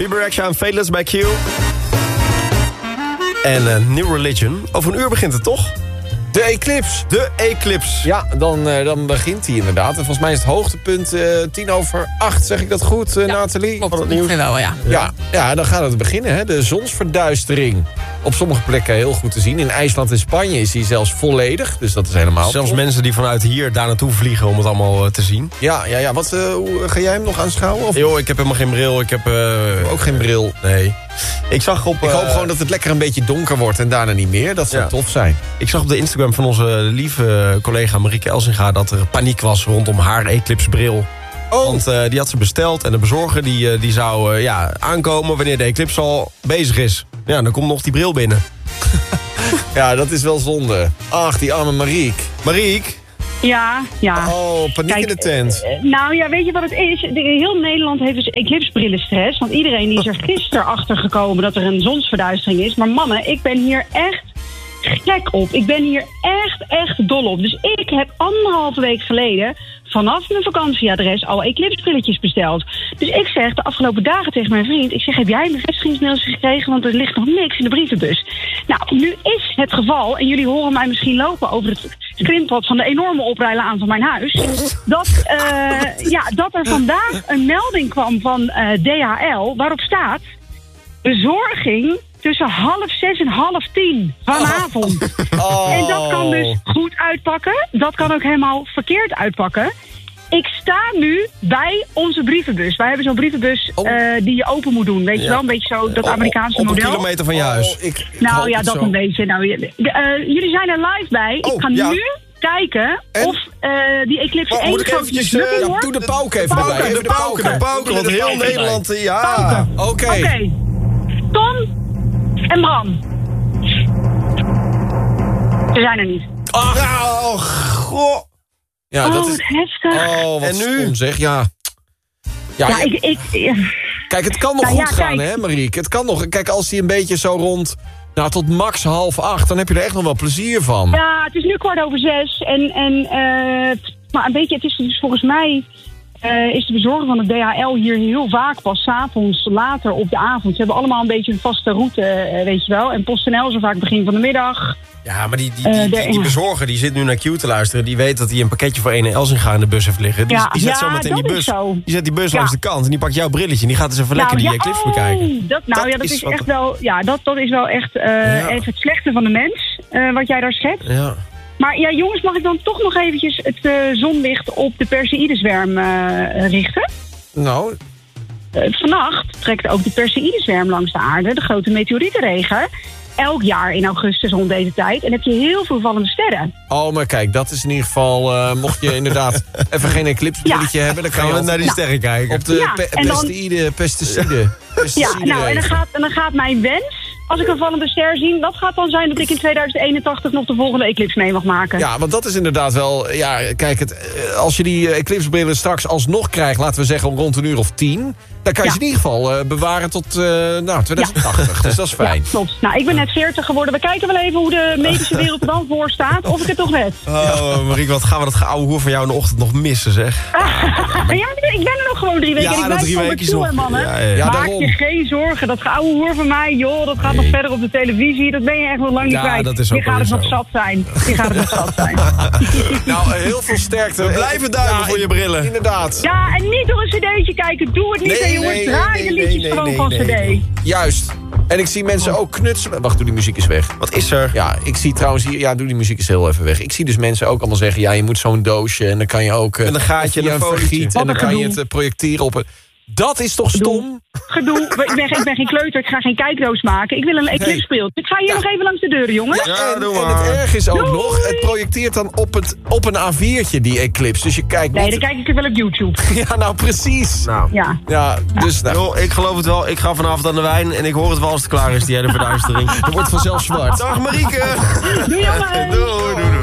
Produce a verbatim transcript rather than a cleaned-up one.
Bieber Rexha en Fateless bij Q. En uh, New Religion. Over een uur begint het toch? De Eclipse. De Eclipse. Ja, dan, uh, dan begint hij inderdaad. En volgens mij is het hoogtepunt uh, tien over acht. Zeg ik dat goed, uh, ja, Nathalie? Klopt, ik vind wel, ja. Ja, ja, dan gaat het beginnen, hè. De zonsverduistering. Op sommige plekken heel goed te zien. In IJsland en Spanje is hij zelfs volledig. Dus dat is helemaal Zelfs top. mensen die vanuit hier daar naartoe vliegen om het allemaal uh, te zien. Ja, ja, ja. Wat, uh, hoe, ga jij hem nog aanschouwen? Of? Yo, ik heb helemaal geen bril. Ik heb uh, Ook geen bril. Nee. Ik zag op... Ik hoop uh, gewoon dat het lekker een beetje donker wordt en daarna niet meer. Dat zou Ja. tof zijn. Ik zag op de Instagram van onze lieve collega Marieke Elsinga dat er paniek was rondom haar Eclipse bril. Oh. Want uh, die had ze besteld en de bezorger die, uh, die zou uh, ja, aankomen wanneer de Eclipse al bezig is. Ja, dan komt nog die bril binnen. Ja, dat is wel zonde. Ach, die arme Marieke. Marieke? Ja, ja. Oh, paniek Kijk, in de tent. eh, nou ja, weet je wat het is? De, heel Nederland heeft dus eclipsebrillenstress. Want iedereen die is er gisteren achter gekomen dat er een zonsverduistering is. Maar mannen, ik ben hier echt gek op. Ik ben hier echt, echt dol op. Dus ik heb anderhalve week geleden vanaf mijn vakantieadres al eclipsebrilletjes besteld. Dus ik zeg de afgelopen dagen tegen mijn vriend... ik zeg, heb jij een bevestigingsmailtje gekregen? Want er ligt nog niks in de brievenbus. Nou, nu is het geval, en jullie horen mij misschien lopen over het screenpad van de enorme oprijlaan van mijn huis, dat, uh, ja, dat er vandaag een melding kwam van uh, D H L waarop staat bezorging tussen half zes en half tien vanavond. Oh. En dat kan dus goed uitpakken. Dat kan ook helemaal verkeerd uitpakken. Ik sta nu bij onze brievenbus. Wij hebben zo'n brievenbus Oh. uh, die je open moet doen. Weet je Ja. wel, een beetje zo dat Amerikaanse Op een model. kilometer van je huis. Oh, ik, ik Nou hoop ja, het dat zo. een beetje. Nou, uh, jullie zijn er live bij. Oh, ik ga ja. nu kijken En? of uh, die Eclipse Oh, één moet ik grote eventjes... mislukking Uh, wordt. doe de pauk even Pauken, erbij. de Even pauken, de pauken. Want De heel pauken Nederland, erbij. ja. Pauken. Oké. Oké. Tom en Bram. Ze zijn er niet. Ach, oh, goh. Ja, Oh, dat wat is... heftig. Oh, wat En nu? stom, zeg. Ja. Ja, Ja, ja, ik... ik ja. kijk, het kan nog Nou ja, goed gaan, kijk. hè, Marieke? Het kan nog... Kijk, als hij een beetje zo rond... Nou, tot max half acht, dan heb je er echt nog wel plezier van. Ja, het is nu kwart over zes. En, en uh, maar een beetje, het is dus volgens mij... Uh, is de bezorger van de D H L hier heel vaak pas 's avonds later op de avond. Ze hebben allemaal een beetje een vaste route, uh, weet je wel. En PostNL is er vaak begin van de middag. Ja, maar die, die, die, Uh, die, de- die bezorger die zit nu naar Q te luisteren. Die weet dat hij een pakketje voor ene Elsinga in de bus heeft liggen. Die, Ja, die zet ja, zo meteen die dat is bus. zo. Die zet die bus Ja. langs de kant en die pakt jouw brilletje. En die gaat eens even lekker die ja, Eclipse oh, bekijken. Dat, nou Dat ja, dat is is, wat- echt wel... Ja, dat, dat is wel echt uh, Ja. even het slechte van de mens. Uh, wat jij daar schetst. Ja. Maar ja, jongens, mag ik dan toch nog eventjes het uh, zonlicht op de Perseïdezwerm uh, richten? Nou, Uh, vannacht trekt ook de Perseïdezwerm langs de aarde, de grote meteorietenregen. Elk jaar in augustus rond deze tijd. En heb je heel veel vallende sterren. oh, maar kijk, dat is in ieder geval... Uh, mocht je inderdaad even geen eclipsebrilletje hebben... dan kan Gaan je we altijd naar die sterren kijken. op de Ja, pe- en dan- pesticide... pesticide, pesticide Ja, nou, en dan regen. gaat, en dan gaat mijn wens, als ik een vallende ster zie, dat gaat dan zijn dat ik in tweeduizend eenentachtig nog de volgende eclipse mee mag maken. Ja, want dat is inderdaad wel... Ja, kijk, het, eh, als je die eh, eclipsebrillen straks alsnog krijgt... laten we zeggen rond een uur of tien... dan kan je Ja. ze in ieder geval uh, bewaren tot uh, nou, tweeduizend tachtig. Dus dat is fijn. Ja, klopt. Nou, ik ben net veertig geworden. We kijken wel even hoe de medische wereld er dan voor staat. Of ik het toch red. Oh, Marieke, wat gaan we dat oude hoer van jou in de ochtend nog missen, zeg. Maar ja, ik ben er nog gewoon drie weken. Ja, en ik dat blijf drie gewoon weken toe, nog. hè, mannen. Ja, ja, ja. Ja, Maak daarom. je geen zorgen. Dat oude hoer van mij, joh, dat gaat Nee. nog verder op de televisie. Dat ben je echt nog lang niet Ja, kwijt. dat is ook Je gaat het wel nog zo. zat zijn. Je gaat het nog zat zijn. Nou, uh, heel veel sterkte. We blijven duimen Ja, voor je brillen. Inderdaad. Ja, en niet door een cd'tje kijken. Doe het niet, Nee, hè, jongens. nee, Draai nee, de nee, liedjes nee, gewoon nee, van nee. cd. Juist. En ik zie mensen ook knutselen. Wacht, doe die muziek eens weg. Wat is er? Ja, ik zie trouwens hier... Ja, doe die muziek eens heel even weg. Ik zie dus mensen ook allemaal zeggen... Ja, je moet zo'n doosje en dan kan je ook... uh, Met een gaatje via en een een folietje. vergiet. Wat En dan een kan je gedoe. het uh, projecteren op een... Dat is toch stom? Gedoe. Ik ben, ik ben geen kleuter. Ik ga geen kijkdoos maken. Ik wil een eclipse. Ik ga hier nog even langs de deuren, jongens. Ja, en, doe en maar. het erg is ook Doei. nog... Het projecteert dan op, het, op een A viertje, die eclipse. Dus je kijkt Nee, niet... dan kijk ik er wel op YouTube. Ja, nou precies. Nou, Ja. Ja, dus nou, joh, ik geloof het wel. Ik ga vanavond aan de wijn en ik hoor het wel als het klaar is, die hele verduistering. het wordt vanzelf zwart. Dag Marieke! Doei, jongens. Doei, doei, doei.